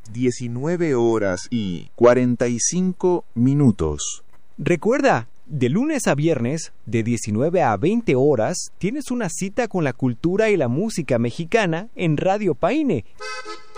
19:45. Recuerda, de lunes a viernes, de 19 a 20 horas, tienes una cita con la cultura y la música mexicana en Radio Paine.